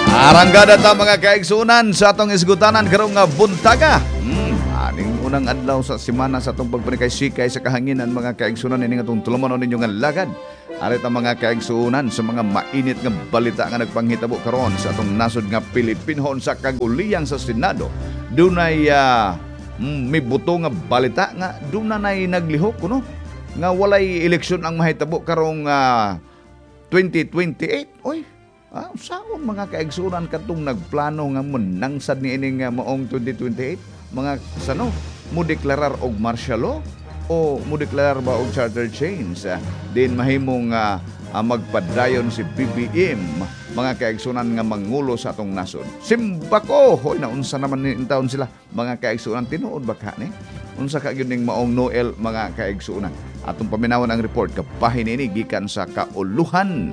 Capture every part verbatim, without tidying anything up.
Aranggada ta mga kaigsunan sa atong isgutanan karong nga buntaga. Hmm, aning unang adlaw sa semana sa atong pagpanikay-sikay sa kahanginan mga kaigsunan ini nga atong tulumanon ninyo nga lagad. Arit ang mga kaigsunan sa mga mainit nga balita nga nagpanghitabo karon sa atong nasod nga Pilipinhon sa kaguliyang sa Senado. Dunay uh, mm, may buto nga balita nga dunay naglihok kuno nga walay eleksyon ang mahitabo karong uh, twenty twenty-eight. Oy, ah, saan mga kaigsunan katong nagplano nga munangsad ni ining uh, maong twenty twenty-eight? Mga sano, mo deklarar og martial law o mo deklarar ba og charter change? Uh, din mahimong uh, uh, magpadayon si B B M, mga kaigsunan nga mangulo sa atong nasod. Simbako, hoy naunsa naman ni taon sila mga kaigsunan tinuod ba ka ni? Unsa ka gyud ning maong Noel mga kaigsunan? Atong paminawan ang report kapahin ini gikan sa kauluhan.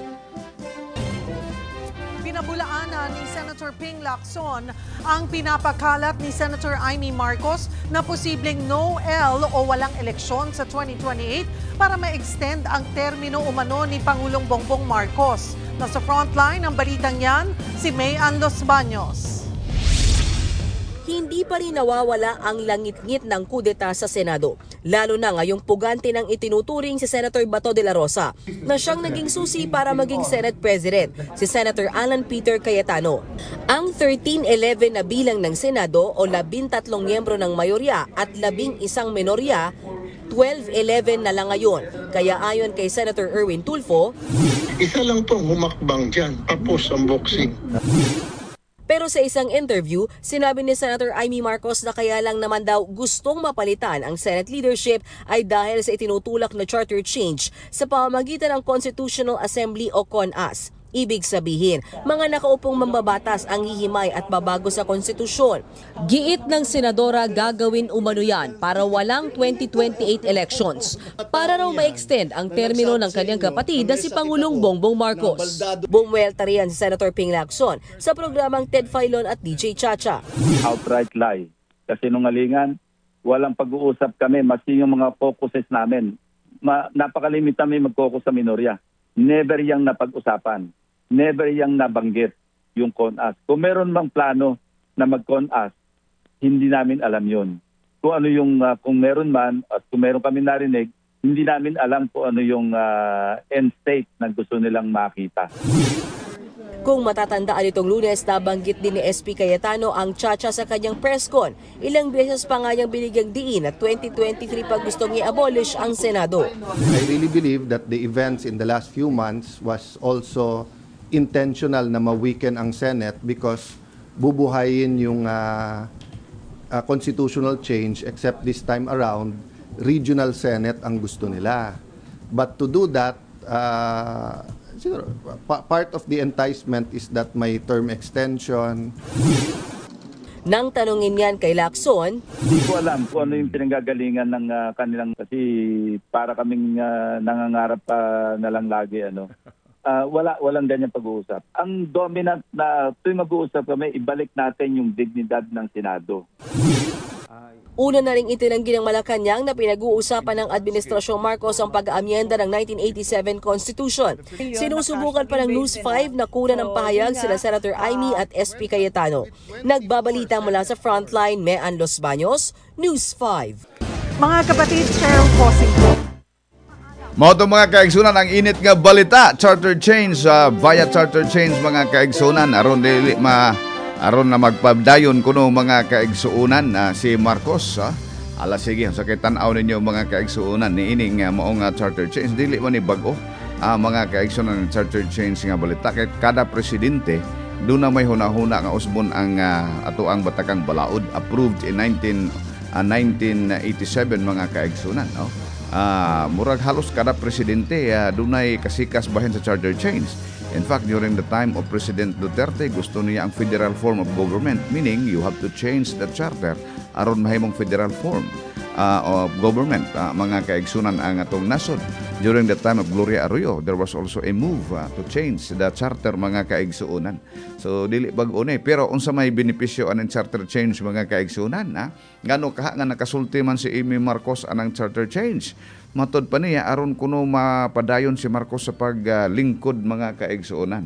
Pinabulaanan ni Senator Ping Lacson ang pinapakalat ni Senator Amy Marcos na posibleng no-L o walang eleksyon sa twenty twenty-eight para ma-extend ang termino umano ni Pangulong Bongbong Marcos. Nasa frontline ng balitang yan, si May Ann Los Baños. Hindi pa rin nawawala ang langit-ngit ng kudeta sa Senado, lalo na ngayong pugante ng itinuturing si Senator Bato de la Rosa na siyang naging susi para maging Senate President, si Senator Alan Peter Cayetano. Ang thirteen eleven na bilang ng Senado o labintatlong miyembro ng mayorya at labing isang menorya, twelve eleven na lang ngayon. Kaya ayon kay Senator Erwin Tulfo, isa lang pong humakbang dyan, tapos ang boxing. Pero sa isang interview, sinabi ni Senator Amy Marcos na kaya lang naman daw gustong mapalitan ang Senate leadership ay dahil sa itinutulak na charter change sa pamamagitan ng Constitutional Assembly o CONAS. Ibig sabihin, mga nakaupong mambabatas ang hihimay at babago sa konstitusyon. Giit ng senadora gagawin umano yan para walang twenty twenty-eight elections. Para raw ma-extend ang termino ng kanyang kapatid na si Pangulong Bongbong Marcos. Bumuelta riyan si Senator Ping Lacson sa programang Ted Filon at D J Chacha. Outright lie. Kasi nungalingan, walang pag-uusap kami, mas yung mga focuses namin. Ma, napakalimit kami mag-focus sa minorya. Never yang napag-usapan. Never yang nabanggit yung CONAS. Kung meron mang plano na mag-CONAS, hindi namin alam yon. Kung ano yung, uh, kung meron man, at kung meron kami narinig, hindi namin alam kung ano yung uh, end state na gusto nilang makita. Kung matatandaan itong Lunes, nabanggit din ni S P Cayetano ang Chacha sa kanyang press con. Ilang beses pa nga niyang binigyang diin at twenty twenty-three pa gustong i-abolish ang Senado. I really believe that the events in the last few months was also intentional na ma-weaken ang Senate because bubuhayin yung uh, uh, constitutional change, except this time around, regional Senate ang gusto nila. But to do that, uh, siguro, pa- part of the enticement is that may term extension. Nang tanungin yan kay Lacson, hindi ko alam kung ano yung pinanggagalingan ng uh, kanilang, kasi para kaming uh, nangangarap pa uh, na lang lagi, ano. Uh, wala, walang ganyan pag-uusap. Ang dominant na tuwing mag-uusap kami, ibalik natin yung dignidad ng Senado. Una na ring itinanggi ng Malacanang na pinag-uusapan ng Administrasyong Marcos ang pag-aamyenda ng nineteen eighty-seven Constitution. Sinusubukan pa ng News five na kunan ng pahayag sila Senator Amy at S P Cayetano. Nagbabalita mula sa Frontline, May Ann Los Baños, News five. Mga kapatid, Cheryl Cosing po. Mga mga kaigsunan, ang init nga balita, charter change, uh, via charter change mga kaigsunan, aron dili ma aron na magpadayon kuno mga kaigsuunan uh, si Marcos. Uh, ala sige, sa so, tan-aw ninyo mga kaigsuunan ni ining uh, maong uh, charter change, dili man ni bag-o uh, mga kaigsunan charter change nga balita. Kay kada presidente doon na may hunahuna nga usbon ang uh, ato ang batakang balaod, approved in nineteen eighty-seven mga kaigsunan, no? Uh, murag halos kada presidente uh, dunay kasikas bahin sa charter change. In fact, during the time of President Duterte, gusto niya ang federal form of government, meaning you have to change the charter aron mahimong federal form uh, of government, uh, mga kaigsunan ang atong nasod. During the time of Gloria Arroyo, there was also a move uh, to change the charter, mga kaigsunan. So dili bag-o ni, pero unsa may benepisyo anang charter change mga kaigsunan, ha? Ngano kaha nga nakasulti man si Amy Marcos anang charter change? Matod pa niya aron kuno mapadayon si Marcos sa paglingkod uh, mga kaigsunan.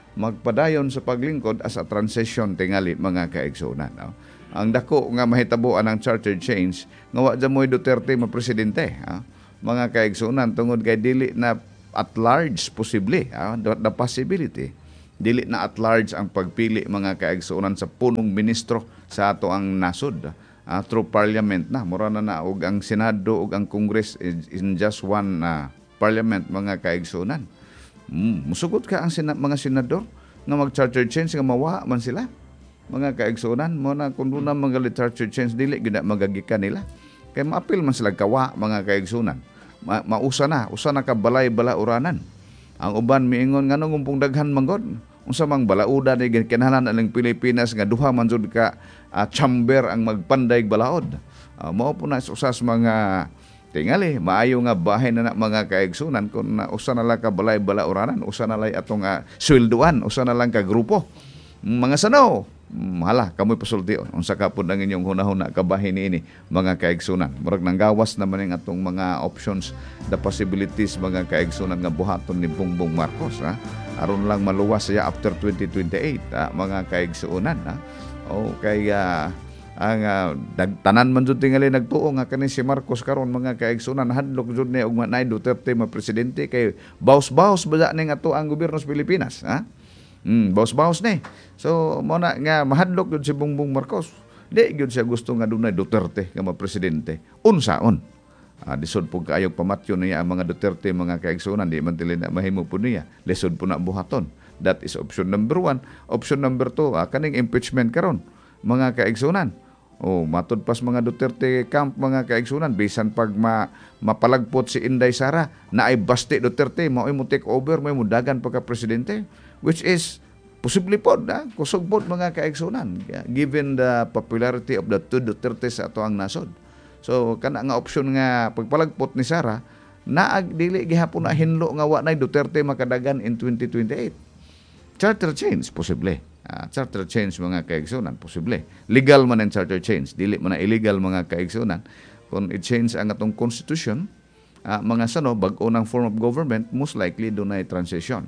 magpadayon sa paglingkod as a transition tingali mga kaigsunan. No? Ang dako nga mahitabuan ng charter change nga wa dyan mo'y Duterte mapresidente. Ah. Mga kaigsunan tungod kay dili na at large posible, ah, the possibility dili na at large ang pagpili mga kaigsunan sa punong ministro sa ato ang nasod uh, through parliament na mura na na og ang Senado ug ang Congress is in just one uh, parliament mga kaigsunan. Mm, musugot ka ang sina- mga senador nga mag-charter change nga mawa man sila mga kaigsunan mo na kun na mga charter change dili gyud magagikan nila kay maapil man sila kawa mga kaigsunan. Ma- mausa na usa na ka balay-bala uranan. Ang uban miingon ngano ngumpong daghan manggod unsa mang balauda ni kinahanglan ang Pilipinas nga duha man jud ka uh, chamber ang magpanday balaod. Uh, mao po na usas mga tingali maayo nga bahay na, na mga kaigsunan kun uh, usa na lang ka balay-bala uranan, usa na lay atong uh, sweldoan, usa na lang ka grupo. Mga sanaw, hala kamoy pasultion unsa ka pud ang inyong hunahuna kabahin niini mga kaigsunan. Murag nang gawas naman ang atong mga options, the possibilities mga kaigsunan nga buhaton ni Bongbong Marcos ha. Aron lang maluwas siya after twenty twenty-eight ha, mga kaigsunan ha. O kay uh, ang uh, tanan man jud tingali nagtuo nga kani si Marcos karon mga kaigsunan hadlok jud ni og manay Duterte ma presidente kay baos-baos ba ning ato ang gobyerno sa Pilipinas ha. Mm, baos-baos ni. So mo na nga mahadlok gyud si Bongbong Marcos. Di gyud siya gusto nga dunay Duterte nga ma-presidente. Unsaon? Ah, lisod po kaayog pamatyo niya ang mga Duterte mga kaigsunan, di man tili na mahimo po niya. Lisod po na buhaton. That is option number one. Option number two, ah, kaning impeachment karon mga kaigsunan. Oh, matod pas mga Duterte camp mga kaigsunan bisan pag ma, mapalagpot si Inday Sara na ay basti Duterte mao mo take over may mudagan pagka presidente, which is posible pod na kusog pod mga kaigsunan given the popularity of the two Duterte sa ato ang nasod. So kana nga option nga pagpalagpot ni Sara naag dili gihapon na hinlo nga wa nay Duterte makadagan in twenty twenty-eight. Charter change posible. Uh, charter change mga kaigsunan posible. Legal man ang charter change, dili man na illegal mga kaigsunan. Kung i-change ang atong constitution, uh, mga sano bag-o ng form of government, most likely doon ay transition.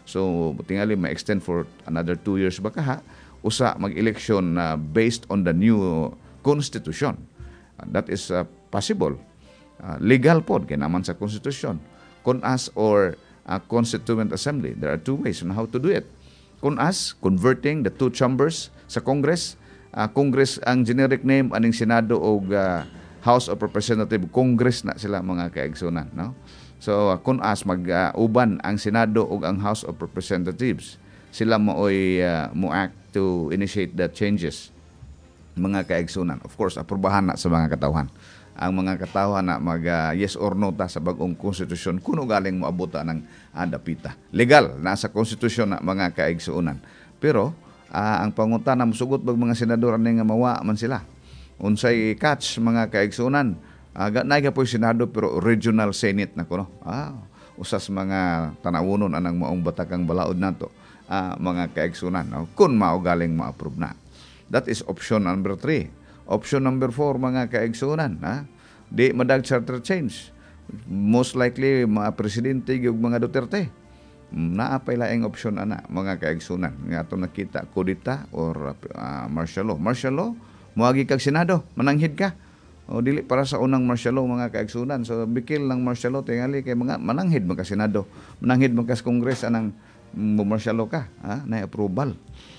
So tingali ma-extend for another two years baka ha, usa mag-election uh, based on the new constitution. Uh, that is uh, possible. Uh, legal pod kay naman sa constitution. Kun-as or uh, constituent assembly. There are two ways on how to do it. Kun-as, converting the two chambers sa Congress. Uh, Congress ang generic name aning Senado o uh, House of Representatives. Congress na sila mga kaigsunan. No? So uh, kun-as mag-uban uh, ang Senado o ang House of Representatives. Sila mooy uh, mo-act to initiate the changes mga kaigsunan. Of course, aprobahan na sa mga katawhan. Ang mga katawhan na mag uh, yes or no ta sa bagong konstitusyon kuno galing moabuta ng uh, dapita. Legal nasa konstitusyon na mga kaigsuunan. Pero uh, ang pangutana musugot bag mga senador ani nga mawa man sila. Unsay catch mga kaigsuunan. Aga uh, na po Senado pero regional senate na kuno. Ah, usas mga tanawunon anang maong batakang balaod nato. Uh, mga kaigsuunan no? Kun mao galing ma-approve na. That is option number three. Option number four, mga kaigsunan, ha? Di madag charter change. Most likely, mga presidente yung mga Duterte. Naapay laing option ana, mga kaigsunan. Nga ito nakita, kudita or uh, martial law. Martial law, muagi kag Senado, mananghid ka. O dili para sa unang martial law, mga kaigsunan. So, bikil ng martial law, tingali kay mga mananghid mga Senado. Mananghid mga Congress, anang martial law ka, ha? Na approval.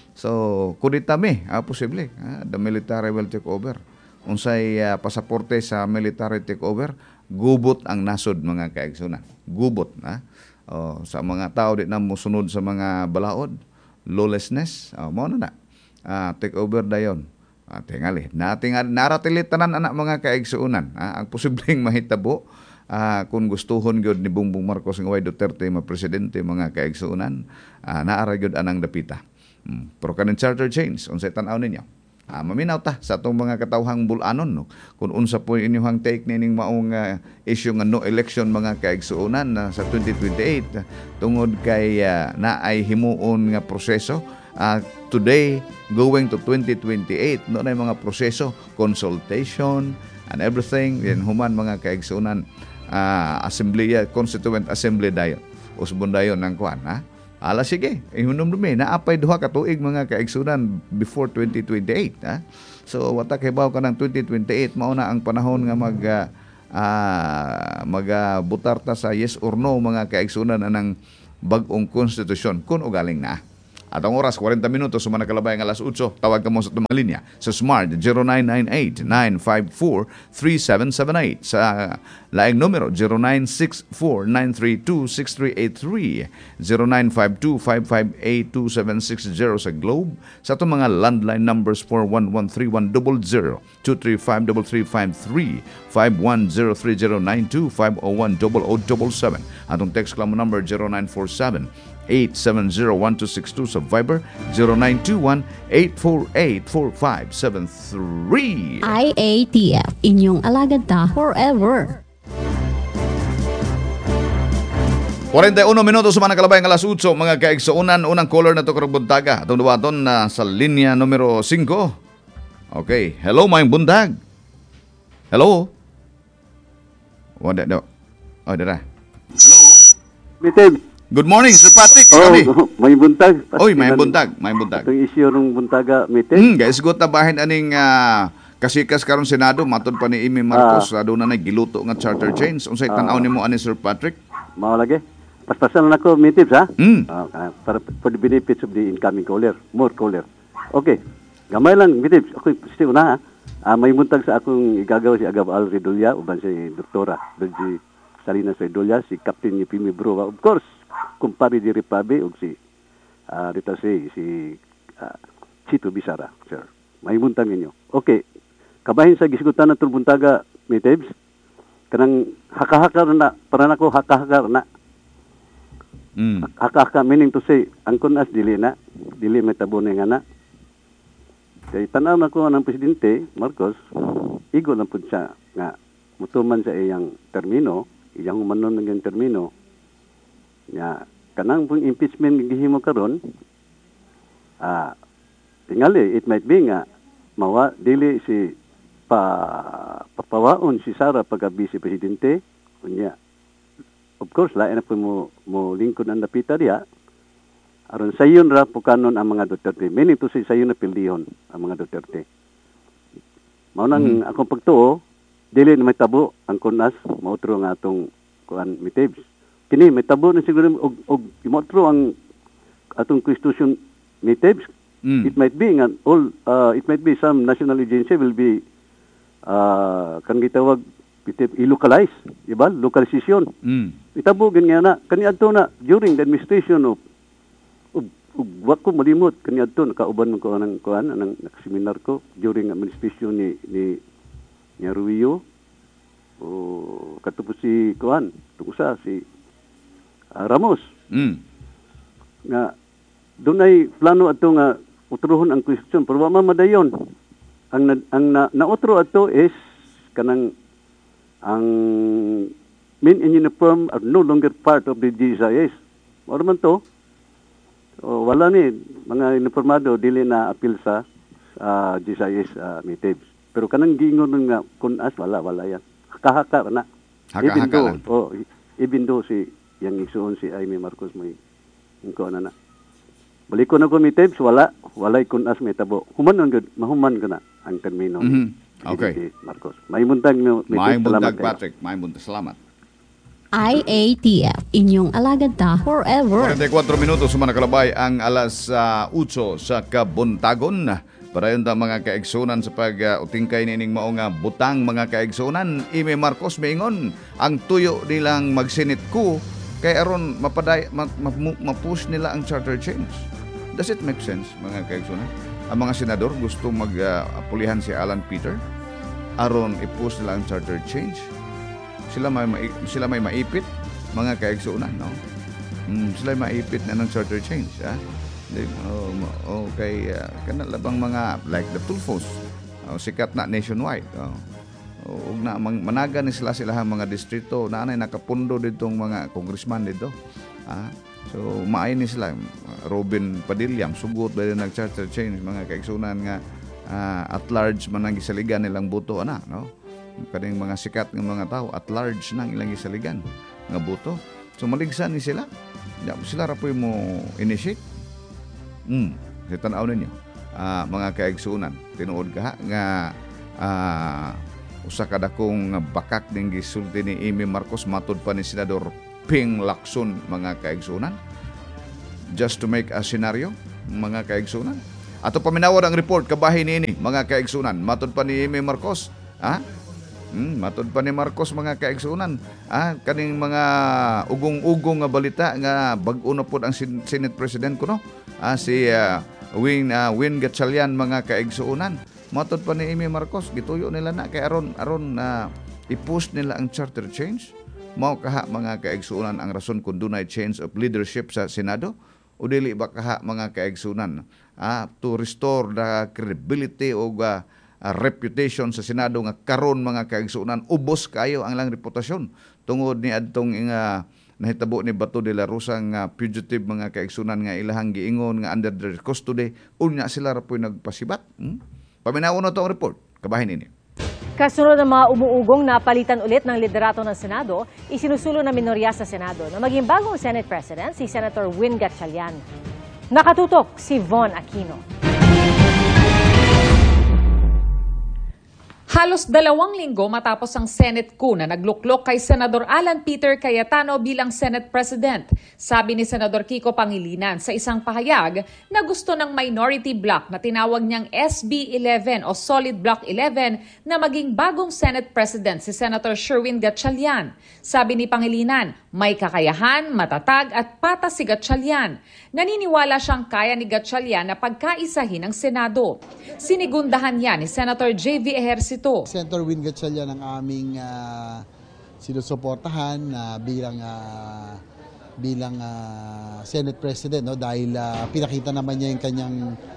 So, kudita mi, ah, posible. Ah, the military will take over. Unsay uh, pasaporte sa military take over, gubot ang nasod mga kaigsunan. Gubot. Ah. Oh, sa mga tao di na musunod sa mga balaod, lawlessness, oh, mo na na. Ah, take over dayon. Ah, tingali. Nating naratilit tanan anak mga kaigsunan. Ah, ang posibleng mahitabo ah, kung gustuhon gyud ni Bongbong Marcos nga way Duterte ma presidente mga kaigsunan, ah, naara gyud anang dapita. Hmm. Pero kanin charter change, unsay tan-aw ninyo? Ah, maminaw ta sa atong mga katawhang bulanon no. Kung unsa po inyong take nining maong uh, issue nga no election mga kaigsuonan uh, sa twenty twenty-eight uh, tungod kay uh, naay himuon nga proseso uh, today going to twenty twenty-eight no na mga proseso, consultation and everything din human mga kaigsuonan uh, assembly, constituent assembly dayon. Usbon dayon nang kuan ha. Ala sige, ihunumdumi naapay duha ka tuig mga kaigsunan before twenty twenty-eight, ha. So wata kay baw ka ng twenty twenty-eight mao na ang panahon nga mag uh, uh, magabutar ta sa yes or no mga kaigsunan anang bag-ong konstitusyon kun ugaling na. At ang oras, forty minutos, sumana kalabay ang alas eight. Tawag ka mo sa tumang linya sa Smart zero nine nine eight nine five four three seven seven eight. Sa laing numero zero nine six four nine three two six three eight three, zero nine five two five five eight two seven six zero sa Globe. Sa itong mga landline numbers four one one three one zero zero, two three five three three five three, five one zero three zero nine two, five oh one zero zero seven seven. Atong text lang mo number zero nine four seven eight seven zero one two six two sa Viber zero nine two one eight four eight four five seven three. I A T F, inyong alagad ta forever. forty-one minutos sumana kalabay ang alas eight mga kaigsuunan. Unang caller na to karong buntaga. Atong duwaton na sa linya numero five. Okay, hello maayong buntag. Hello. Wala daw. Oh, dara. Mitib. Good morning, Sir Patrick. Oh, Kani? may buntag. Oy, may buntag, may buntag. Itong isyu ng buntaga, Mitib. Hmm, guys, gut na bahin aning uh, kasikas karon Senado matod pa ni Amy Marcos uh, aduna na giluto nga charter change. Unsay uh, tan-aw nimo ani Sir Patrick? Mao lagi. Paspasan na ko Mitib ha. Mm. Uh, uh, para for the benefits of the incoming caller, more caller. Okay. Gamay lang Mitib. Ako gusto na ha. Uh, may buntag sa akong igagaw si Agab Al Redulya uban si Doktora Dulci Salinas Redulya, si Captain ni Pimi Bro. Of course, kumpare di Ripabe ug si uh, dito si si uh, Chito Bisara, sir. May buntag ninyo. Okay. Kabahin sa gisgutan na tulbuntaga, Mitibs. Kanang haka-haka na, para na ko haka-haka na. Mm. Haka-haka meaning to say, ang kunas dili na, dili may tabo na nga na. Kaya tanaw na ko ng Presidente Marcos, igo lang po siya nga mutuman sa iyang termino, iyang humanon ng termino, nga kanang pong impeachment gihimo karon ah tingali it might be nga mawa dili si pa papawaon si Sara pagka vice presidente unya of course lain na po mo mo lingkod ang napita diya aron sayon ra po kanon ang mga Duterte meaning to say sayon na pildihon ang mga Duterte mao nang hmm. akong pagtuo dili na may tabo ang kunas mautro nga atong kuan Mitibs kini may tabo na siguro og og imotro ang atong constitution Mitibs. Mm. It might be nga all uh, it might be some national agency will be uh, kan gitawag i-localize, iba localization. Mm. Itabo ganyan na kaniadto na during the administration of og wa ko malimot kaniadto nakauban ko nang kuan nang seminar ko during administration ni ni ni Ruiyo o katupos si kuan tusa si Uh, Ramos. Mm. Nga dunay plano ato nga utrohon ang question pero wa madayon. Ang na, ang na, nautro ato is kanang ang men in uniform are no longer part of the G S I S. Mao man to. O, wala ni mga uniformado dili na apil sa uh, G S I S uh, Mitibs. Pero kanang gingon nga kunas wala wala yan. Haka-haka na. Haka-haka lang. Oh, even though si yang isuon si Amy Marcos may ko na na. Balik ko na ko Mitibs, wala, walay kunas may tabo. Human good, mahuman ko na ang termino. Mm-hmm. Okay. Si Marcos. May buntag mo, May buntag Patrick, may buntag. Salamat. I A T F, inyong alagad ta forever. forty-four minutos sumana kalabay ang alas uh, eight sa kabuntagon. Para yun ta mga kaigsunan sa pag-utingkay uh, nining mao nga butang mga kaigsunan. Amy Marcos maingon ang tuyo nilang magsinit ko kay aron mapaday ma, ma, ma-push nila ang charter change. Does it make sense mga kaigsunan? Ang mga senador gusto mag-apulihan uh, si Alan Peter aron i-push nila ang charter change. Sila may ma- sila may maipit mga kaigsunan, no? Mm, sila may maipit na ng charter change, ha? Oh, okay, uh, kana labang mga like the Tulfos. Oh, sikat na nationwide. Oh. Og na managa ni sila sila mga distrito na anay nakapundo ditong mga congressman dito. Ah, so maay ni sila Robin Padillam sugot ba nag charter change mga kaigsunan nga uh, at large man ang gisaligan nilang boto ana, no? Kaning mga sikat nga mga tao at large nang ilang gisaligan nga boto. So maligsan ni sila. Ya, sila ra po mo initiate. Hmm, sa tanaw ninyo. Ah, mga kaigsunan, tinuod ka nga ah, usa ka dakong bakak ning gisulti ni Amy Marcos matud pa ni Senador Ping Lacson, mga kaigsunan. Just to make a scenario, mga kaigsunan. Ato paminawod ang report kabahin ini, mga kaigsunan. Matud pa ni Amy Marcos, ha? Hmm, matud pa ni Marcos, mga kaigsunan. Ah, kaning mga ugong-ugong nga balita nga bag-o na pod ang Senate President kuno. Ah, si uh, Win uh, Win Gatchalian, mga kaigsunan. Matod pa ni Amy Marcos, gituyo nila na kay aron aron na uh, i-post nila ang charter change. Mao kaha, mga kaigsunan, ang rason kung dunay change of leadership sa Senado o dili ba kaha, mga kaigsunan, ah, to restore the credibility o uh, uh, reputation sa Senado nga karon, mga kaigsunan, ubos kayo ang lang reputasyon tungod ni adtong uh, nahitabo ni Bato de la Rosa nga fugitive, mga kaigsunan, nga ilahang giingon nga under their custody, unya sila ra po'y nagpasibat. Hmm? Paminaw na itong report, kabahin ini. Kasunod ng mga umuugong na palitan ulit ng liderato ng Senado, isinusulo na minorya sa Senado na maging bagong Senate President si Senator Win Gatchalian. Nakatutok si Von Aquino. Halos dalawang linggo matapos ang Senate coup na nagluklok kay Senador Alan Peter Cayetano bilang Senate President. Sabi ni Senador Kiko Pangilinan sa isang pahayag na gusto ng minority bloc na tinawag niyang S B eleven o Solid Block eleven na maging bagong Senate President si Senator Sherwin Gatchalian. Sabi ni Pangilinan, may kakayahan, matatag at patas si Gatchalian. Naniniwala siyang kaya ni Gatchalian na pagkaisahin ang Senado. Sinigundahan niya ni Senator J V Ejercito. Senator Win Gatchalian ang aming uh, sinusuportahan uh, bilang uh, bilang uh, Senate President, no, dahil uh, pinakita naman niya yung kanyang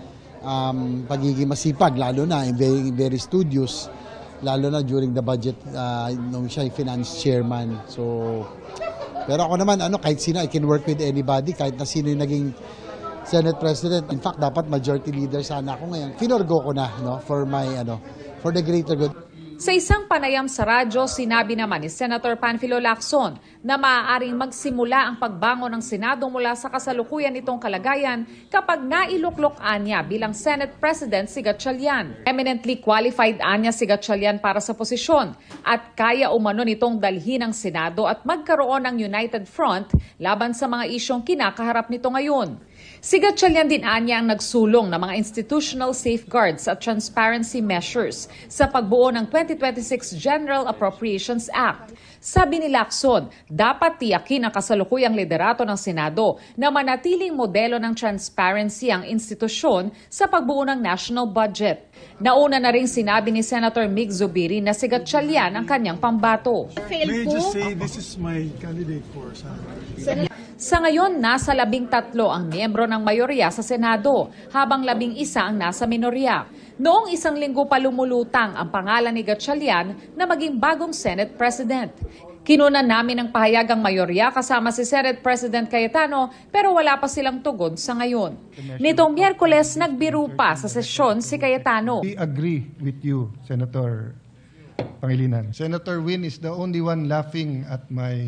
um, pagiging masipag, lalo na very, very studious, lalo na during the budget uh, nung siya yung finance chairman. So pero ako naman, ano, kahit sino, I can work with anybody, kahit na sino yung naging Senate President. In fact, dapat majority leader sana ako ngayon. Finorgo ko na, no, for my ano for the greater good. Sa isang panayam sa radyo, sinabi naman ni Senator Panfilo Lacson na maaaring magsimula ang pagbangon ng Senado mula sa kasalukuyan nitong kalagayan kapag nailuklok anya bilang Senate President si Gatchalian. Eminently qualified anya si Gatchalian para sa posisyon at kaya umano nitong dalhin ang Senado at magkaroon ng united front laban sa mga isyong kinakaharap nito ngayon. Si Gatchalian din anya ang nagsulong ng mga institutional safeguards at transparency measures sa pagbuo ng twenty twenty-six General Appropriations Act. Sabi ni Lacson, dapat tiyakin ang kasalukuyang liderato ng Senado na manatiling modelo ng transparency ang institusyon sa pagbuo ng national budget. Nauna na rin sinabi ni Senator Mig Zubiri na si Gatchalian ang kanyang pambato. May I just say this is my candidate for Senate. Sa ngayon, nasa labing tatlo ang miyembro ng mayorya sa Senado, habang labing isa ang nasa minorya. Noong isang linggo pa lumulutang ang pangalan ni Gatchalian na maging bagong Senate President. Kinunan namin ang pahayagang mayorya kasama si Senate President Cayetano pero wala pa silang tugon sa ngayon. Nitong Miyerkules, nagbiru pa sa sesyon si Cayetano. We agree with you, Senator Pangilinan. Senator Win is the only one laughing at my...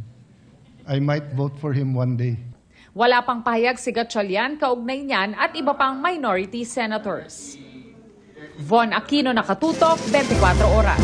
I might vote for him one day. Wala pang pahayag si Gatchalian kaugnay niyan at iba pang minority senators. Von Aquino, Nakatutok, twenty-four Oras.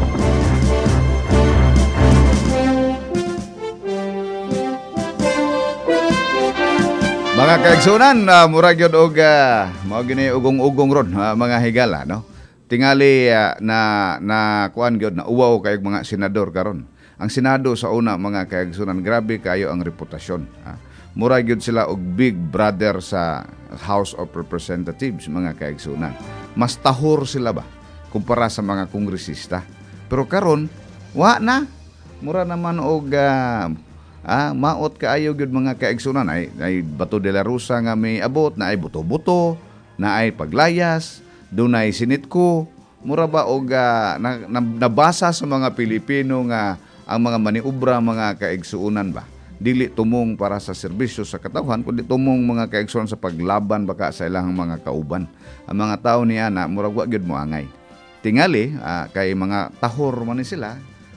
Mga kaigsunan, uh, murag yun og uh, mao gini ugong-ugong ron, uh, mga higala, no? Tingali uh, na na kuan gyud na uwaw kay mga senador karon. Ang Senado sa una, mga kaigsunan, grabe kayo ang reputasyon. Ha? Mura gyud sila og big brother sa House of Representatives, mga kaigsunan. Mas tahor sila ba kumpara sa mga kongresista. Pero karon, wa na. Mura naman og uh, ah, maot kaayo gyud, mga kaigsunan. Ay, ay Bato de la Rosa nga may abot, na ay buto-buto, na ay paglayas, dunay sinitko. Mura ba og uh, na, na, nabasa sa mga Pilipino nga ang mga maniubra, mga kaigsuunan ba, dili tumong para sa serbisyo sa katawhan, kundi tumong, mga kaigsuunan, sa paglaban baka sa ilang mga kauban. Ang mga tao niya na murag wa gyud mo angay. Tingali uh, kay mga tahor man ni sila,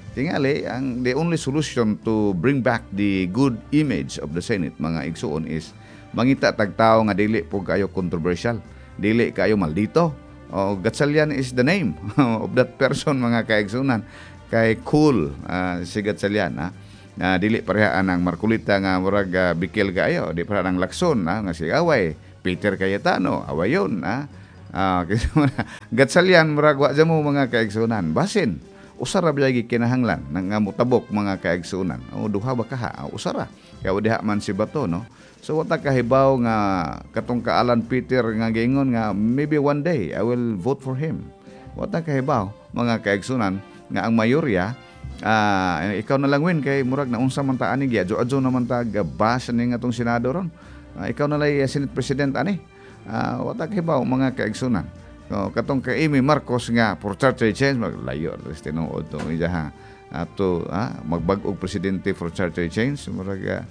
Tingali, ang the only solution to bring back the good image of the Senate, mga igsuon, is mangita tagtao nga dili po kayo controversial, dili kayo maldito. O Gatchalian is the name of that person, mga kaigsunan. Kay cool uh, si Gatchalian, ha? Uh, dili parehaan ang Marcolita nga murag uh, bikil kayo, di parehaan ang Lacson, ha? Nga si Away, Peter Cayetano, awayon, ha? Uh, Gatchalian murag wa mo, mga kaigsunan. Basin usara biyagi kinahanglan nang mutabok, mga kaigsunan. O duha ba kaha? Usara. Kaya diha man si Bato, no? So wata kahibaw nga katong ka Alan Peter nga giingon nga maybe one day I will vote for him. Wata kahibaw, mga kaigsunan, nga ang mayorya uh, ikaw na lang win kay murag na unsa man ta ani gyadyo adyo naman ta gabas ni nga tong senado ron. Uh, ikaw na lay uh, Senate President ani. Uh, wata kahibaw, mga kaigsunan. So, katong kay Amy Marcos nga for charter change maglayo res tinuod to iya ato ah, magbag-og presidente for charter change murag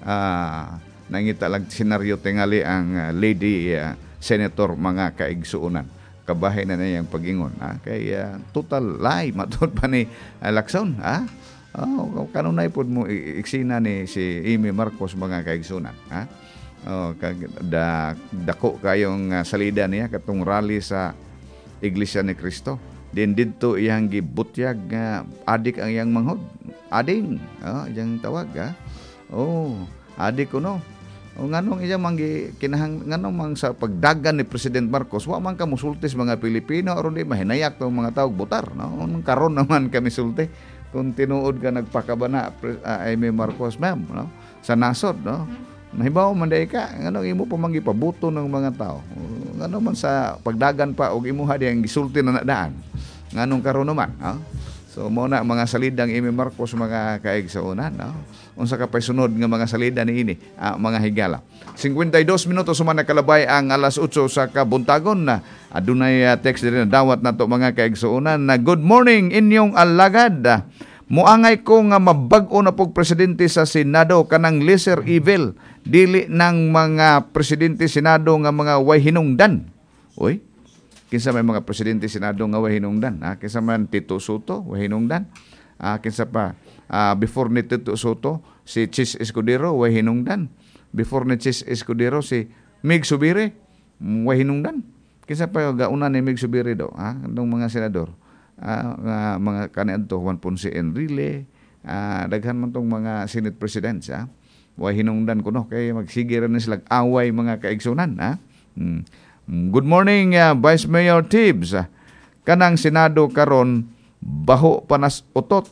ah, nangita lang senaryo tingali ang uh, lady uh, senator, mga kaigsuonan. Kabahay na niyang pag-ingon, ah, kay uh, total lie matud pa ni uh, Lacson, ah. Oh, kanunay pod mo iksina ni si Amy Marcos, mga kaigsuonan, ha. Oh, kag da dako kayong uh, salida niya katong rally sa Iglesia ni Cristo. Din didto iyang gibutyag nga uh, adik ang iyang manghod. Ading, oh, iyang tawag, ha. Oh, adik kuno. O nganong iya manggi kinahang nganong mang sa pagdagan ni President Marcos wa man ka musultis mga Pilipino aron di mahinayak tong mga tawag botar, no? Karon naman kami sulti kung tinuod ka nagpakabana uh, Amy Marcos, ma'am, no? Sa nasod, no? Nahibaw man day ka nganong imo pa manggi pabuto ng mga tao. Ngano man sa pagdagan pa og imuha diyang gisulti na nadaan. Nganong karon naman, ha? So mo na mga salidang Amy Marcos, mga kaigsuonan, no? Unsa ka pay sunod nga mga salida niini, ah, mga higala. fifty-two minutos man nakalabay ang alas eight sa kabuntagon na adunay uh, text din na dawat nato, mga kaigsuonan na good morning inyong alagad. Muangay ko nga mabag-o na pog presidente sa Senado kanang lesser evil, dili ng mga presidente Senado nga mga way hinungdan. Oy, kinsa may mga presidente Senado nga way hinungdan, ha? Kinsa man Tito Soto way hinungdan, ah, kinsa pa uh, before ni Tito Soto si Chis Escudero way hinungdan, before ni Chis Escudero si Mig Subiri way hinungdan. Kinsa pa gauna ni Mig Subiri do, ha? Andong mga senador, uh, uh, mga kaniadto Juan Ponce Enrile, uh, daghan man tong mga Senate Presidents, ha? Way hinungdan kuno kay magsige ra ni sila away, mga kaigsunan, ha? Hmm. Good morning, uh, Vice Mayor Tibbs. Kanang Senado karon baho panas utot.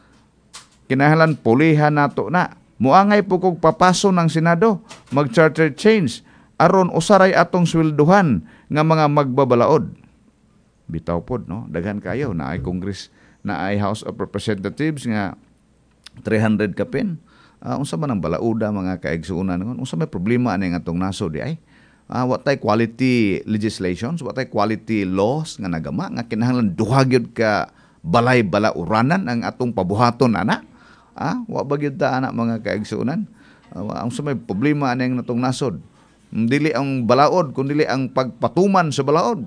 Kinahanglan pulihan nato na. Muangay po kog papaso ng Senado, mag-charter change aron usaray atong swelduhan nga mga magbabalaod. Bitaw pod, no? Daghan kayo na ay Congress, na ay House of Representatives nga three hundred kapin. Uh, unsa man ang balauda, mga kaigsuonan, unsa may problema ani nga atong nasod di ay? Uh, what tay quality legislations, what tay quality laws nga nagama nga kinahanglan duha gyud ka balay balauranan ang atong pabuhaton, ana. Ah, wa ba gyud ta, ana, mga kaigsuonan? Uh, ang sa may problema aning natong nasod, dili ang balaod kundi ang pagpatuman sa balaod.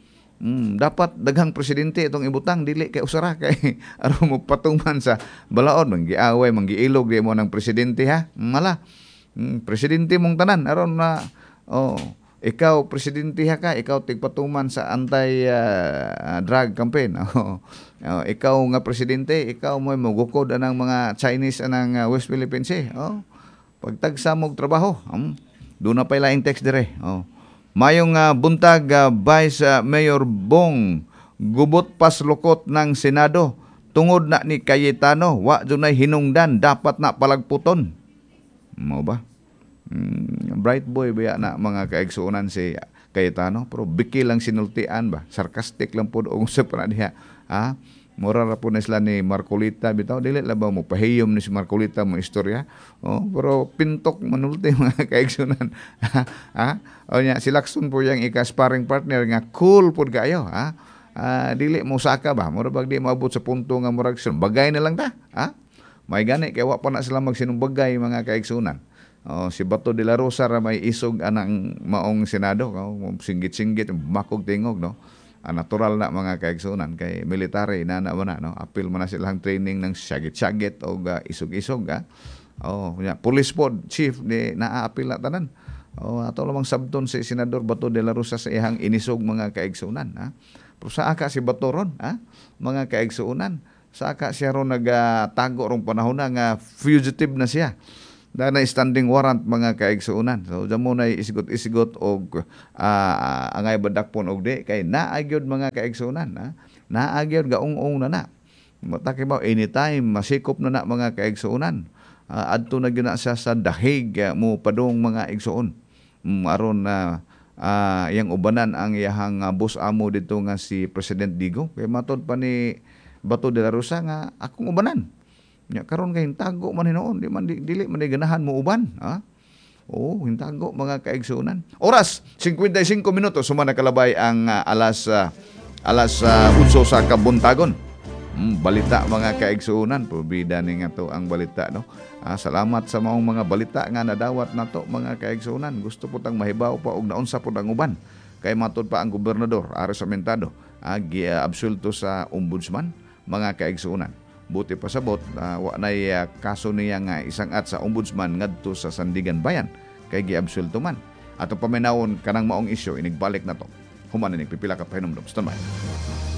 Mm, dapat daghang presidente itong ibutang, dili kay usara kay aron mo patuman sa balaod, manggiaway, manggiilog di mo ng presidente, ha. Mala. Mm, presidente mong tanan aron na oh, ikaw presidente ha ka, ikaw tigpatuman sa anti uh, drug campaign. Oh, oh, ikaw nga presidente, ikaw mo magukod anang mga Chinese anang uh, West Philippine Sea. Oh, pagtagsa mog trabaho, um, do na pay laing text dire. Oh. Mayong uh, buntag, uh, Vice uh, Mayor Bong, gubot pas lukot ng Senado tungod na ni Cayetano, wa dunay hinungdan, dapat na palagputon. Mo ba? Mm, bright boy ba na, mga kaigsuonan, si Cayetano, pero biki lang sinultian ba, sarcastic lang po og usap na diha, ha. Mura ra po na sila ni Marcolita, bitaw dili la ba mo pahiyom ni si Marcolita mo istorya, oh, pero pintok manulti, mga kaigsuonan, ha. O nya si Lacson po yang ika-sparring partner nga cool pod kayo, ha. Uh, dili mo saka ba, mura bag di maabot sa punto nga murag bagay na lang ta, ha. May gani kay wa pa na sila magsinumbagay, mga kaigsuonan. Oh, si Bato de la Rosa ra may isog anang maong Senado, oh, singgit-singgit makog tingog, no. Ah, natural na mga kaigsunan kay military na na na no apil man na silang training ng syagit-syagit o uh, isog-isog ha. Oh, nya police pod chief ni naa-apil na tanan. Oh, ato lamang sabton si Senador Bato de la Rosa sa ihang inisog mga kaigsunan ha. Pero sa aka si Bato ron ha, mga kaigsunan, sa aka siya ron nagtago rong panahon na nga fugitive na siya. Dahil na standing warrant mga kaigsuunan. So, dyan mo na isigot-isigot o uh, angay badakpon og di. Kay naagyod mga kaigsuunan. Ha? Naagyod gaung-ung na na. Matakibaw, anytime, masikop na na mga kaigsuunan. Uh, adto na gina siya sa dahig uh, mo padong mga igsuon. Um, aron na uh, uh, yang ubanan ang iyahang uh, boss amo dito nga si President Digo. Kay matod pa ni Bato de la Rosa nga akong ubanan. Nya karon kay hintago man hinoon, di man di, dili man ganahan mo uban, ha? Oo, hintago mga kaigsunan. Oras fifty-five minutos suma nakalabay ang uh, alas uh, alas uh, utso sa kabuntagon. Mm, balita mga kaigsunan, probida ni nga to ang balita no. Ah, salamat sa maong mga balita nga nadawat nato mga kaigsunan. Gusto po tang mahibaw pa og naunsa po ang uban. Kay matod pa ang gobernador Ares Amentado, agi uh, absulto sa ombudsman mga kaigsunan. Buti pa sabot, uh, wa nay uh, kaso niya nga isang at sa ombudsman ngadto sa Sandigan Bayan kay giabsulto man. Ato paminawon kanang maong isyu inigbalik na to. Human ni pipila ka pahinumdum. Stand by.